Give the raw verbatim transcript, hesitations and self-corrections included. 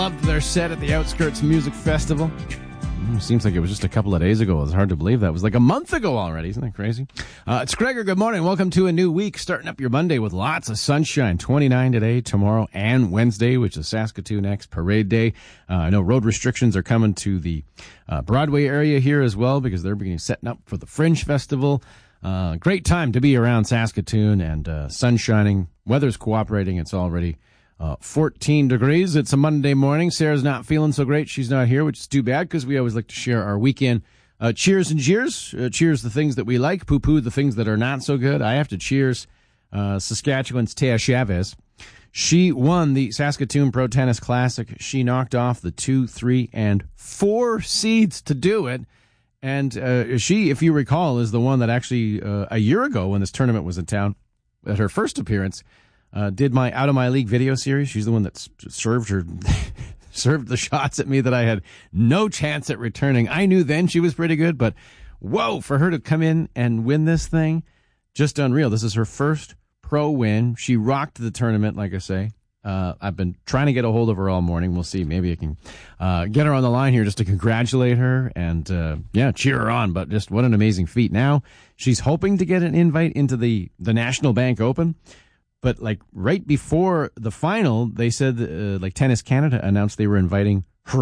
Loved their set at the Outskirts Music Festival. Mm, seems like it was just a couple of days ago. It's hard to believe that was like a month ago already. Isn't that crazy? Uh, it's Gregor. Good morning. Welcome to a new week. Starting up your Monday with lots of sunshine. twenty-nine today, tomorrow, and Wednesday, which is Saskatoon X Parade Day. Uh, I know road restrictions are coming to the uh, Broadway area here as well because they're beginning setting up for the Fringe Festival. Uh, great time to be around Saskatoon and uh, sun shining. Weather's cooperating. It's already Uh, fourteen degrees. It's a Monday morning. Sarah's not feeling so great. She's not here, which is too bad because we always like to share our weekend uh, cheers and jeers. Uh, cheers the things that we like, poo-poo the things that are not so good. I have to cheers uh, Saskatchewan's Tea Chavez. She won the Saskatoon Pro Tennis Classic. She knocked off the two, three, and four seeds to do it. And uh, she, if you recall, is the one that actually uh, a year ago when this tournament was in town, at her first appearance, Uh, did my Out of My League video series. She's the one that served her, served the shots at me that I had no chance at returning. I knew then she was pretty good, but whoa, for her to come in and win this thing, just unreal. This is her first pro win. She rocked the tournament, like I say. Uh, I've been trying to get a hold of her all morning. We'll see. Maybe I can uh, get her on the line here just to congratulate her and, uh, yeah, cheer her on. But just what an amazing feat. Now she's hoping to get an invite into the, the National Bank Open. But, like, right before the final, they said, uh, like, Tennis Canada announced they were inviting